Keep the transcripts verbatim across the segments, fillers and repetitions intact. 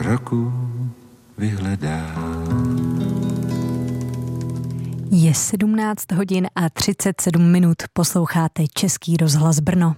roku vyhledá. Je sedmnáct hodin a třicet sedm minut, posloucháte Český rozhlas Brno.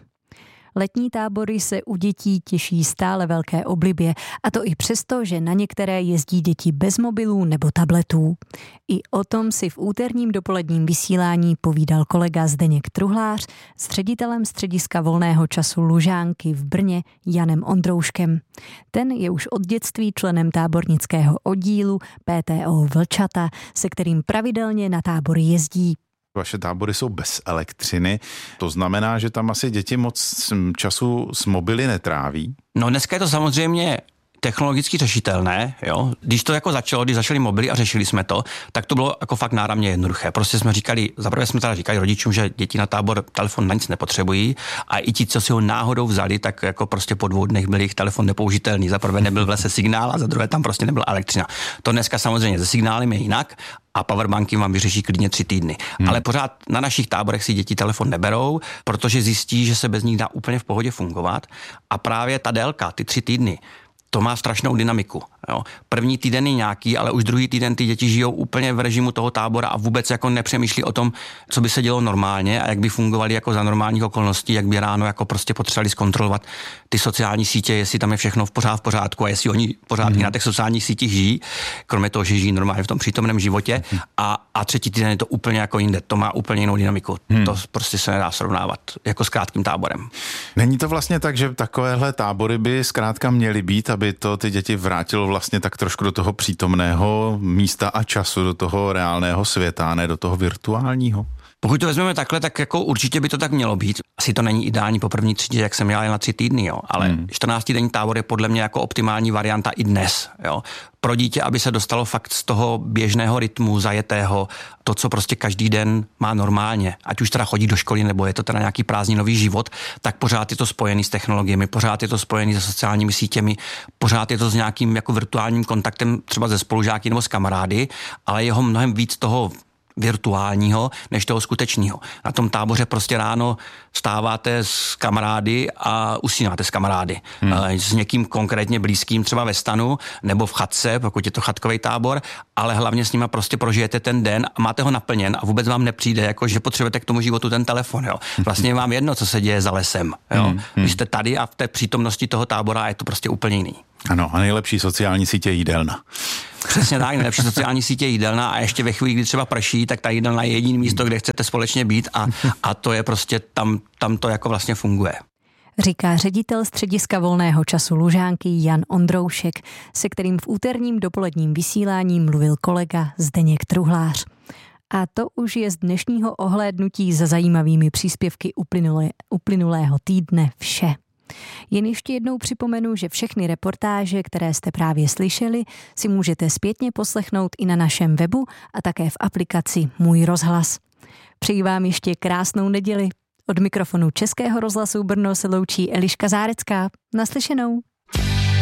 Letní tábory se u dětí těší stále velké oblibě, a to i přesto, že na některé jezdí děti bez mobilů nebo tabletů. I o tom si v úterním dopoledním vysílání povídal kolega Zdeněk Truhlář s ředitelem střediska volného času Lužánky v Brně Janem Ondrouškem. Ten je už od dětství členem tábornického oddílu P T O Vlčata, se kterým pravidelně na tábory jezdí. Vaše tábory jsou bez elektřiny, to znamená, že tam asi děti moc času s mobily netráví? No dneska je to samozřejmě technologicky řešitelné, jo. Když to jako začalo, když začaly mobily a řešili jsme to, tak to bylo jako fakt náramně jednoduché. Prostě jsme říkali, zaprvé jsme teda říkali rodičům, že děti na tábor telefon na nic nepotřebují, a i ti, co si ho náhodou vzali, tak jako prostě po dvou dnech byl jejich telefon nepoužitelný. Zaprvé nebyl v lese signál a za druhé tam prostě nebyla elektřina. To dneska samozřejmě se signálem je jinak a powerbanky vám vyřeší klidně tři týdny. Hmm. Ale pořád na našich táborech si děti telefon neberou, protože zjistí, že se bez nich dá úplně v pohodě fungovat, a právě ta délka, ty tři týdny, to má strašnou dynamiku. Jo. První týden je nějaký, ale už druhý týden ty děti žijou úplně v režimu toho tábora a vůbec jako nepřemýšlí o tom, co by se dělo normálně a jak by fungovali jako za normálních okolností, jak by ráno jako prostě potřebovali zkontrolovat ty sociální sítě, jestli tam je všechno v pořád v pořádku a jestli oni pořád mm. na těch sociálních sítích žijí, kromě toho, že žijí normálně v tom přítomném životě. Mm. A, a třetí týden je to úplně jako jinde, to má úplně jinou dynamiku. Mm. To prostě se nedá srovnávat jako s krátkým táborem. Není to vlastně tak, že takovéhle tábory by zkrátka měly být, aby to ty děti vrátilo vlastně tak trošku do toho přítomného místa a času, do toho reálného světa, ne do toho virtuálního? Pokud to vezmeme takhle, tak jako určitě by to tak mělo být. Asi to není ideální po první třídě, jak jsem jel na tři týdny, jo. Ale hmm. čtrnáctidenní tábor je podle mě jako optimální varianta i dnes, jo. Pro dítě, aby se dostalo fakt z toho běžného rytmu, zajetého, to, co prostě každý den má normálně, ať už teda chodí do školy, nebo je to teda nějaký prázdninový život, tak pořád je to spojený s technologiemi, pořád je to spojený se sociálními sítěmi, pořád je to s nějakým jako virtuálním kontaktem třeba ze spolužáky nebo s kamarády, ale jeho mnohem víc toho virtuálního, než toho skutečného. Na tom táboře prostě ráno vstáváte s kamarády a usínáte s kamarády. Hmm. S někým konkrétně blízkým, třeba ve stanu, nebo v chatce, pokud je to chatkový tábor, ale hlavně s nima prostě prožijete ten den a máte ho naplněn a vůbec vám nepřijde, jako že potřebujete k tomu životu ten telefon. Jo. Vlastně je vám jedno, co se děje za lesem. Jo. Hmm. Vy jste tady a v té přítomnosti toho tábora je to prostě úplně jiný. Ano, a nejlepší sociální sítě je jídelna. Přesně tak, nejlepší sociální sítě je jídelna, a ještě ve chvíli, kdy třeba prší, tak ta jídelna je jediné místo, kde chcete společně být, a, a to je prostě tam, tam to jako vlastně funguje. Říká ředitel střediska volného času Lužánky Jan Ondroušek, se kterým v úterním dopoledním vysílání mluvil kolega Zdeněk Truhlář. A to už je z dnešního ohlédnutí za zajímavými příspěvky uplynulé, uplynulého týdne vše. Jen ještě jednou připomenu, že všechny reportáže, které jste právě slyšeli, si můžete zpětně poslechnout i na našem webu a také v aplikaci Můj rozhlas. Přeji vám ještě krásnou neděli. Od mikrofonu Českého rozhlasu Brno se loučí Eliška Zárecká. Naslyšenou.